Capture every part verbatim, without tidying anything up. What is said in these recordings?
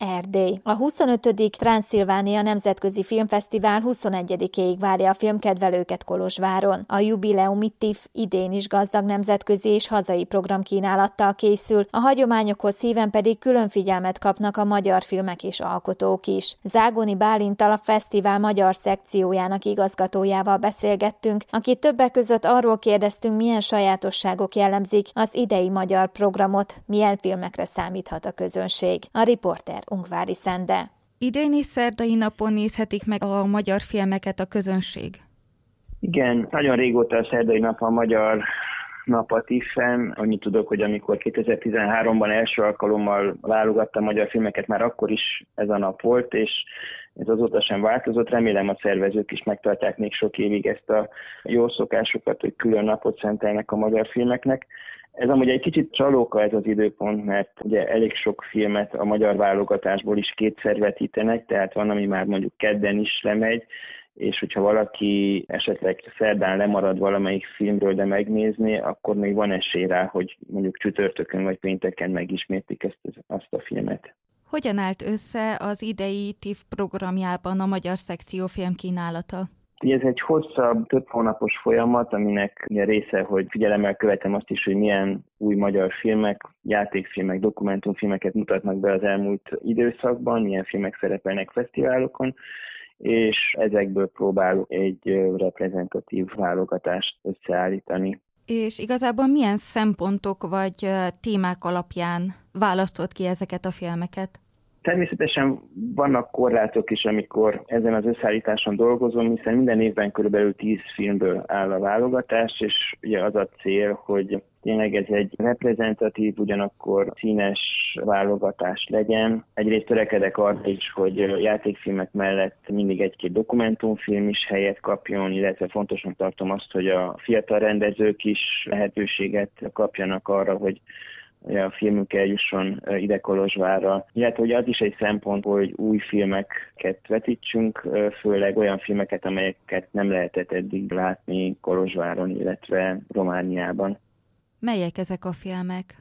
Erdély. A huszonötödik Transzilvánia Nemzetközi Filmfesztivál huszonegyedikéig várja a filmkedvelőket Kolozsváron. A jubileumi TIFF idén is gazdag nemzetközi és hazai programkínálattal készül, a hagyományokhoz híven pedig külön figyelmet kapnak a magyar filmek és alkotók is. Zágoni Bálinttal, a fesztivál magyar szekciójának igazgatójával beszélgettünk, aki többek között arról kérdeztünk, milyen sajátosságok jellemzik az idei magyar programot, milyen filmekre számíthat a közönség. A riporter Ungvári Szende. Idéni szerdai napon nézhetik meg a magyar filmeket a közönség? Igen, nagyon régóta a szerdai nap a magyar nap a tiffen. Annyit tudok, hogy amikor kétezer-tizenháromban első alkalommal válogatta a magyar filmeket, már akkor is ez a nap volt, és ez azóta sem változott. Remélem a szervezők is megtartják még sok évig ezt a jó szokásukat, hogy külön napot szentelnek a magyar filmeknek. Ez amúgy egy kicsit csalóka ez az időpont, mert ugye elég sok filmet a magyar válogatásból is kétszer vetítenek, tehát van, ami már mondjuk kedden is lemegy, és hogyha valaki esetleg szerdán lemarad valamelyik filmről, de megnézni, akkor még van esély rá, hogy mondjuk csütörtökön vagy pénteken megismétlik ezt, azt a filmet. Hogyan állt össze az idei TIFF programjában a magyar szekció filmkínálata? Ez egy hosszabb, több hónapos folyamat, aminek ugye része, hogy figyelemmel követem azt is, hogy milyen új magyar filmek, játékfilmek, dokumentumfilmeket mutatnak be az elmúlt időszakban, milyen filmek szerepelnek fesztiválokon, és ezekből próbálok egy reprezentatív válogatást összeállítani. És igazából milyen szempontok vagy témák alapján választott ki ezeket a filmeket? Természetesen vannak korlátok is, amikor ezen az összeállításon dolgozom, hiszen minden évben körülbelül tíz filmből áll a válogatás, és ugye az a cél, hogy tényleg ez egy reprezentatív, ugyanakkor színes válogatás legyen. Egyrészt törekedek arra is, hogy játékfilmek mellett mindig egy-két dokumentumfilm is helyet kapjon, illetve fontosnak tartom azt, hogy a fiatal rendezők is lehetőséget kapjanak arra, hogy a filmünk eljusson ide Kolozsvárra. Illetve hogy az is egy szempont, hogy új filmeket vetítsünk, főleg olyan filmeket, amelyeket nem lehetett eddig látni Kolozsváron, illetve Romániában. Melyek ezek a filmek?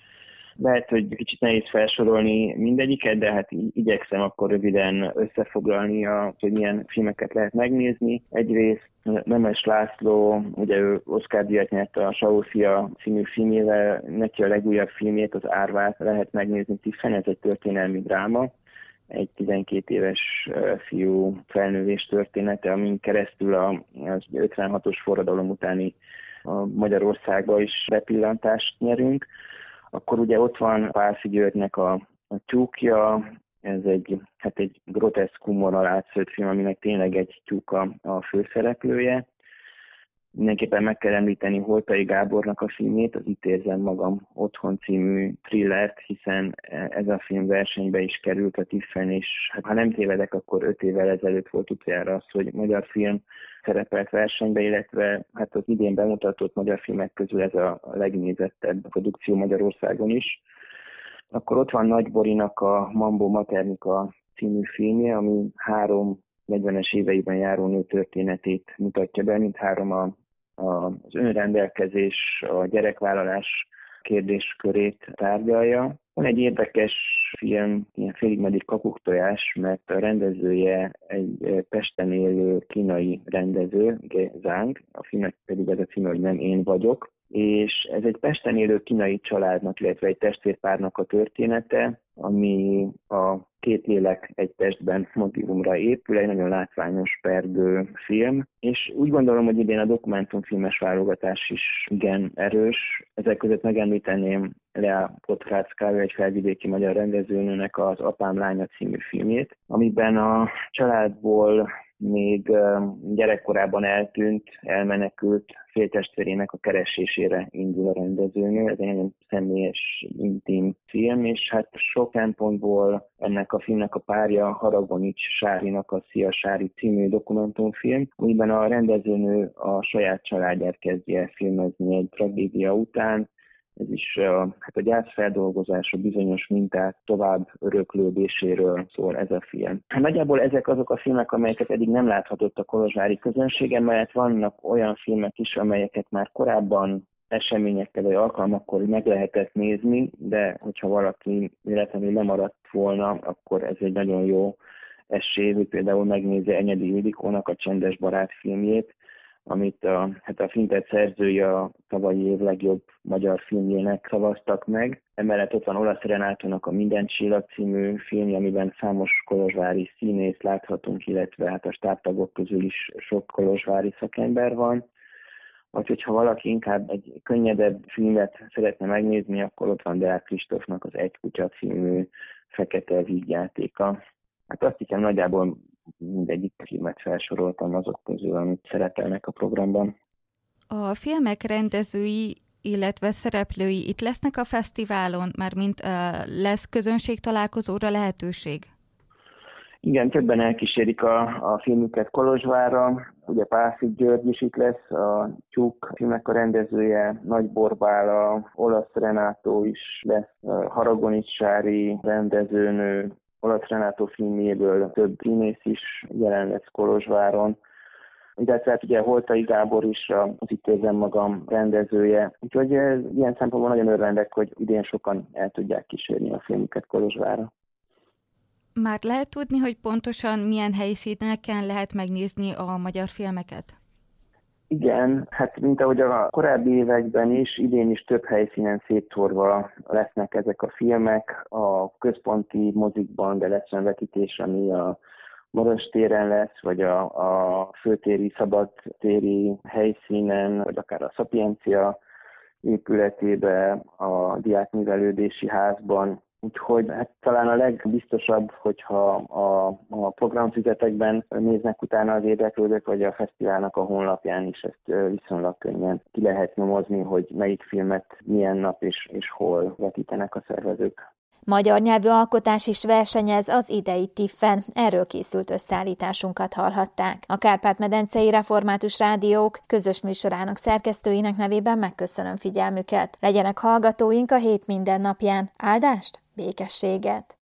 Lehet, hogy kicsit nehéz felsorolni mindegyiket, de hát igyekszem akkor röviden összefoglalni, a, hogy milyen filmeket lehet megnézni. Egyrészt Nemes László, ugye ő Oscar-díjat nyerte a Saul fia című filmjével, neki a legújabb filmjét, az Árvát lehet megnézni Tiffen, ez egy történelmi dráma, egy tizenkét éves fiú felnővés története, amin keresztül az ötvenhatos forradalom utáni a Magyarországba is bepillantást nyerünk. Akkor ugye ott van Pálffy Györgynek a, a Tyúkja, ez egy, hát egy groteszk humorral átszőtt film, aminek tényleg egy tyúka a főszereplője. Mindenképpen meg kell említeni Holtai Gábornak a filmét, az Itt érzem magam otthon című thrillert, hiszen ez a film versenybe is került a Tiffen, és hát, ha nem tévedek, akkor öt évvel ezelőtt volt utoljára az, hogy magyar film szerepelt versenybe, illetve hát az idén bemutatott magyar filmek közül ez a legnézettebb produkció Magyarországon is. Akkor ott van Nagy Borinak a Mambo Maternika című filmje, ami három negyvenes éveiben járó nő történetét mutatja be, mint három a, a, az önrendelkezés, a gyerekvállalás kérdéskörét tárgyalja. Van egy érdekes film, ilyen félig meddig kakuktojás, mert a rendezője egy Pesten élő kínai rendező, Ge Zhang, a filmnek pedig ez a címe, hogy Nem én vagyok, és ez egy Pesten élő kínai családnak, illetve egy testvérpárnak a története, ami a két lélek egy testben motívumra épül, egy nagyon látványos, pergő film, és úgy gondolom, hogy idén a dokumentumfilmes válogatás is igen erős. Ezek között megemlíteném Lea Podkácká, egy felvidéki magyar rendezőnőnek az Apám lánya című filmjét, amiben a családból még gyerekkorában eltűnt, elmenekült féltestvérének a keresésére indul a rendezőnő. Ez egy nagyon személyes, intim film, és hát sok szempontból ennek a filmnek a párja Haragonics Sárinak a Szia Sári című dokumentumfilm, amiben a rendezőnő a saját családját kezdi el filmezni egy tragédia után. Ez is a, hát a gyászfeldolgozás, a bizonyos minták tovább öröklődéséről szól ez a film. Nagyjából ezek azok a filmek, amelyeket eddig nem láthatott a kolozsvári közönsége, mert vannak olyan filmek is, amelyeket már korábban eseményekkel vagy alkalmakkor meg lehetett nézni, de hogyha valaki véletlenül lemaradt volna, akkor ez egy nagyon jó esély, hogy például megnézi Enyedi Ildikónak a Csendes barát filmjét, amit a, hát a Filmtett szerzői a tavalyi év legjobb magyar filmjének szavaztak meg. Emellett ott van Olasz Renátónak a Minden csillag című filmje, amiben számos kolozsvári színész láthatunk, illetve hát a stábtagok közül is sok kolozsvári szakember van. Vagy hogyha valaki inkább egy könnyedebb filmet szeretne megnézni, akkor ott van Deák Kristófnak az Egy kutya című fekete vígjátéka. Hát azt hiszem nagyjából mindegyik filmet felsoroltam azok közül, amit szerepelnek a programban. A filmek rendezői, illetve szereplői itt lesznek a fesztiválon, mármint uh, lesz közönségtalálkozóra lehetőség? Igen, többen elkísérik a, a filmüket Kolozsvárra. Ugye Pálffy György is itt lesz, a Tyúk filmek a rendezője, Nagy Borbála, Olasz Renátó is lesz, Haragonics Sári rendezőnő, Olasz Renátó filmjéből több színész is jelen lesz Kolozsváron. Illetve hát ugye Holtai Gábor is az Itt érzem magam rendezője. Úgyhogy ilyen szempontból nagyon örvendek, hogy idén sokan el tudják kísérni a filmüket Kolozsvárra. Már lehet tudni, hogy pontosan milyen helyszíneken lehet megnézni a magyar filmeket? Igen, hát mint ahogy a korábbi években is, idén is több helyszínen szétszórva lesznek ezek a filmek. A központi mozikban, de lesz olyan vetítés, ami a Maros téren lesz, vagy a, a főtéri, szabadtéri helyszínen, vagy akár a Szapiencia épületébe, a diákművelődési házban. Úgyhogy hát talán a legbiztosabb, hogyha a, a programfüzetekben néznek utána az érdeklődők, vagy a fesztiválnak a honlapján is ezt viszonylag könnyen ki lehet nyomozni, hogy melyik filmet milyen nap és, és hol vetítenek a szervezők. Magyar nyelvű alkotás is versenyez az idei tiffen, erről készült összeállításunkat hallhatták. A Kárpát-medencei Református Rádiók közös műsorának szerkesztőinek nevében megköszönöm figyelmüket. Legyenek hallgatóink a hét minden napján. Áldást, békességet!